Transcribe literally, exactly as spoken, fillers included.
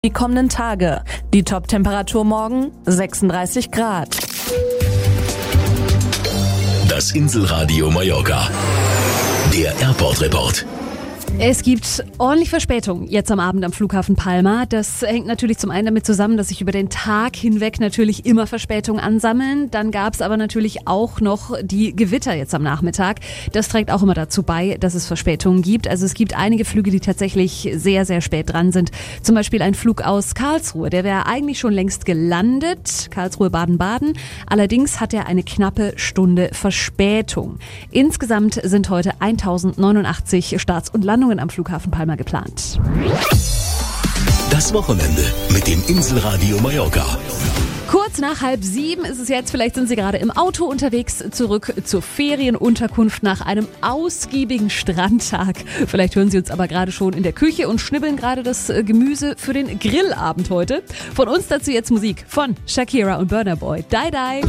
Die kommenden Tage. Die Top-Temperatur morgen sechsunddreißig Grad. Das Inselradio Mallorca. Der Airport Report. Es gibt ordentlich Verspätung jetzt am Abend am Flughafen Palma. Das hängt natürlich zum einen damit zusammen, dass sich über den Tag hinweg natürlich immer Verspätungen ansammeln. Dann gab es aber natürlich auch noch die Gewitter jetzt am Nachmittag. Das trägt auch immer dazu bei, dass es Verspätungen gibt. Also es gibt einige Flüge, die tatsächlich sehr, sehr spät dran sind. Zum Beispiel ein Flug aus Karlsruhe. Der wäre eigentlich schon längst gelandet. Karlsruhe, Baden-Baden. Allerdings hat er eine knappe Stunde Verspätung. Insgesamt sind heute tausendneunundachtzig Starts und Landungen am Flughafen Palma geplant. Das Wochenende mit dem Inselradio Mallorca. Kurz nach halb sieben ist es jetzt, vielleicht sind Sie gerade im Auto unterwegs, zurück zur Ferienunterkunft nach einem ausgiebigen Strandtag. Vielleicht hören Sie uns aber gerade schon in der Küche und schnibbeln gerade das Gemüse für den Grillabend heute. Von uns dazu jetzt Musik von Shakira und Burna Boy. Die Die.